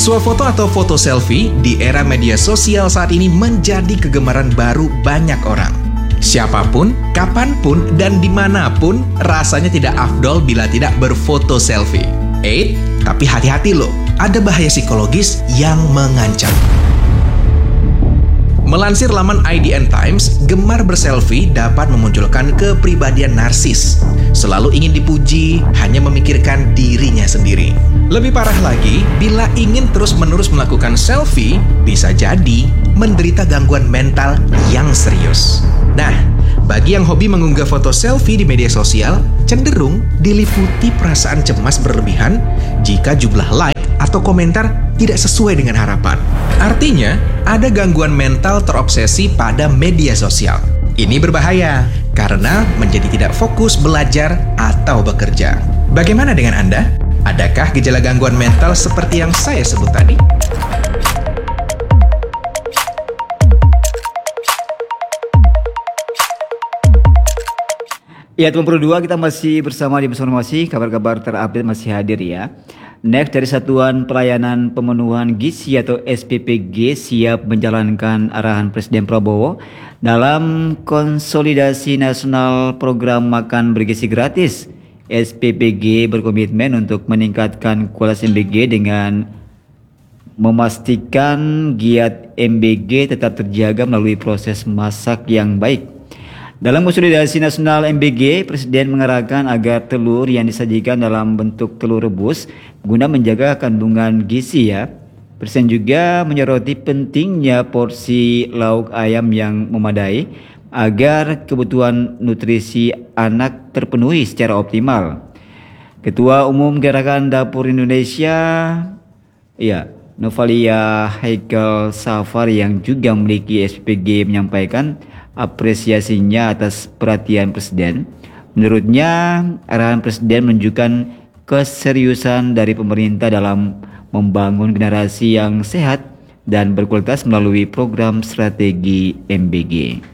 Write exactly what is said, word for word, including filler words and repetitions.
Swafoto atau foto selfie di era media sosial saat ini menjadi kegemaran baru banyak orang. Siapapun, kapanpun, dan dimanapun, rasanya tidak afdol bila tidak berfoto selfie. Eh, tapi hati-hati loh, ada bahaya psikologis yang mengancam. Melansir laman I D N Times, gemar berselfie dapat memunculkan kepribadian narsis. Selalu ingin dipuji, hanya memikirkan dirinya sendiri. Lebih parah lagi, bila ingin terus-menerus melakukan selfie, bisa jadi menderita gangguan mental yang serius. Nah, bagi yang hobi mengunggah foto selfie di media sosial, cenderung diliputi perasaan cemas berlebihan jika jumlah like atau komentar tidak sesuai dengan harapan. Artinya, ada gangguan mental terobsesi pada media sosial. Ini berbahaya karena menjadi tidak fokus belajar atau bekerja. Bagaimana dengan Anda? Adakah gejala gangguan mental seperti yang saya sebut tadi? Ya, teman Pro dua, kita masih bersama di Informasi, kabar-kabar terupdate masih hadir ya. Next, dari Satuan Pelayanan Pemenuhan Gizi atau S P P G siap menjalankan arahan Presiden Prabowo dalam konsolidasi nasional program makan bergizi gratis. S P P G berkomitmen untuk meningkatkan kualitas M B G dengan memastikan giat M B G tetap terjaga melalui proses masak yang baik. Dalam konsolidasi nasional M B G, Presiden mengarahkan agar telur yang disajikan dalam bentuk telur rebus guna menjaga kandungan gizi ya. Presiden juga menyoroti pentingnya porsi lauk ayam yang memadai agar kebutuhan nutrisi anak terpenuhi secara optimal. Ketua Umum Gerakan Dapur Indonesia, ya, Novalia Haikal Safari yang juga memiliki S P P G menyampaikan apresiasinya atas perhatian Presiden. Menurutnya, arahan Presiden menunjukkan keseriusan dari pemerintah dalam membangun generasi yang sehat dan berkualitas melalui program strategi M B G.